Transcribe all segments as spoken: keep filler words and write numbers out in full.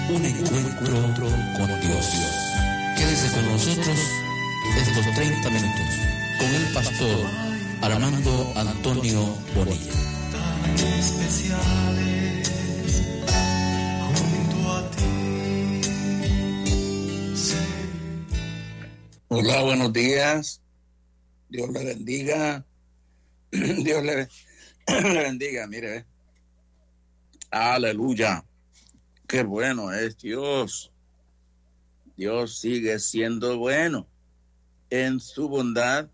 un encuentro con Dios. Quédese con nosotros estos treinta minutos con el pastor Armando Antonio Bonilla. Tan especiales junto a ti. Sí. Hola, buenos días. Dios le bendiga. Dios le, le bendiga. Mire, ¿eh? Aleluya. Qué bueno es Dios. Dios sigue siendo bueno. En su bondad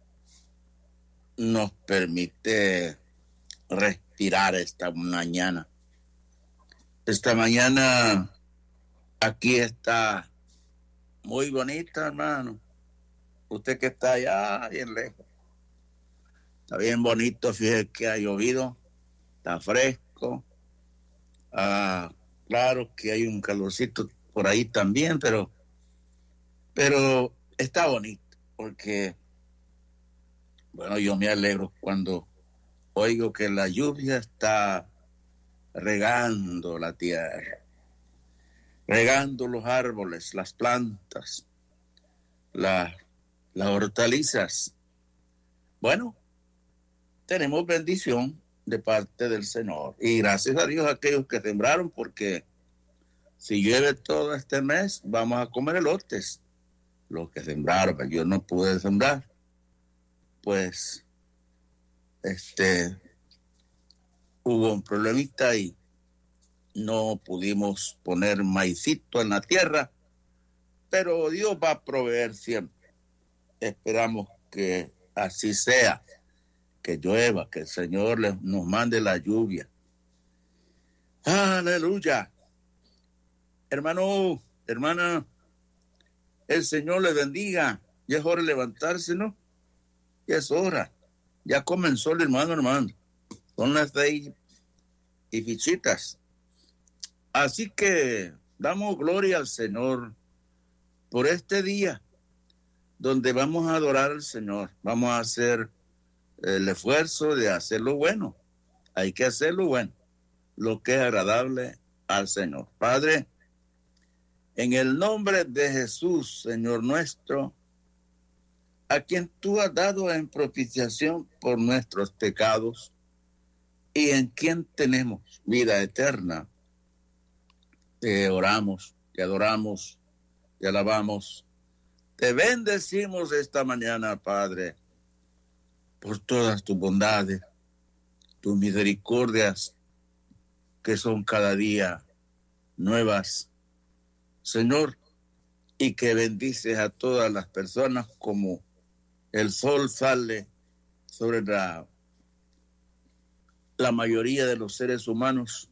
nos permite respirar esta mañana. Esta mañana aquí está muy bonita, hermano. Usted que está allá bien lejos. Está bien bonito, fíjese que ha llovido, está fresco. Ah, claro que hay un calorcito por ahí también, pero, pero está bonito, porque, bueno, yo me alegro cuando oigo que la lluvia está regando la tierra, regando los árboles, las plantas, la, las hortalizas. Bueno, tenemos bendición de parte del Señor. Y gracias a Dios a aquellos que sembraron, porque si llueve todo este mes, vamos a comer elotes. Los que sembraron, pero yo no pude sembrar. Pues, este, hubo un problemita y no pudimos poner maicito en la tierra, pero Dios va a proveer siempre. Esperamos que así sea, que llueva, que el Señor les, nos mande la lluvia. Aleluya. Hermano, hermana, el Señor le bendiga. Ya es hora de levantarse, ¿no? Ya es hora. Ya comenzó el hermano, hermano. Son las seis y fichitas. Así que damos gloria al Señor por este día donde vamos a adorar al Señor. Vamos a hacer el esfuerzo de hacer lo bueno. Hay que hacer lo bueno, lo que es agradable al Señor. Padre, en el nombre de Jesús, Señor nuestro, a quien tú has dado en propiciación por nuestros pecados y en quien tenemos vida eterna, te oramos, te adoramos, te alabamos, te bendecimos esta mañana, Padre, por todas tus bondades, tus misericordias, que son cada día nuevas, Señor, y que bendices a todas las personas como el sol sale sobre la, la mayoría de los seres humanos.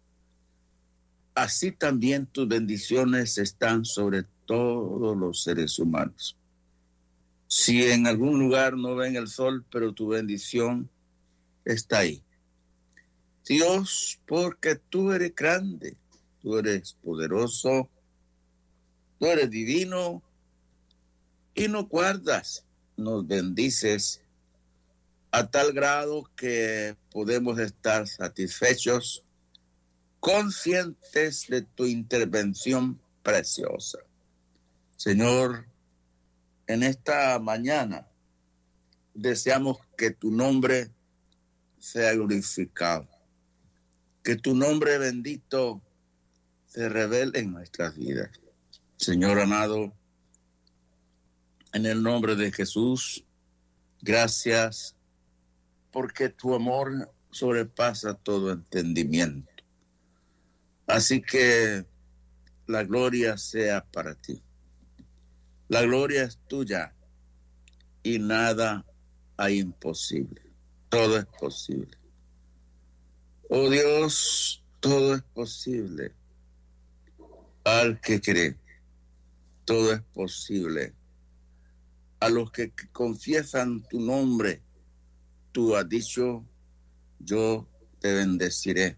Así también tus bendiciones están sobre todos los seres humanos. Si en algún lugar no ven el sol, pero tu bendición está ahí. Dios, porque tú eres grande, tú eres poderoso, tú eres divino y nos guardas, nos bendices a tal grado que podemos estar satisfechos, conscientes de tu intervención preciosa. Señor, en esta mañana deseamos que tu nombre sea glorificado, que tu nombre bendito se revele en nuestras vidas. Señor amado, en el nombre de Jesús, gracias porque tu amor sobrepasa todo entendimiento. Así que la gloria sea para ti. La gloria es tuya y nada hay imposible. Todo es posible. Oh Dios, todo es posible. Al que cree, todo es posible. A los que confiesan tu nombre, tú has dicho, yo te bendeciré.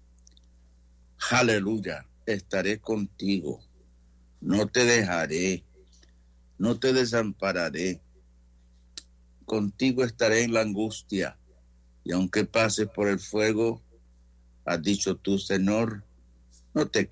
Aleluya, estaré contigo. No te dejaré, no te desampararé. Contigo estaré en la angustia. Y aunque pases por el fuego, has dicho tú, Señor, no te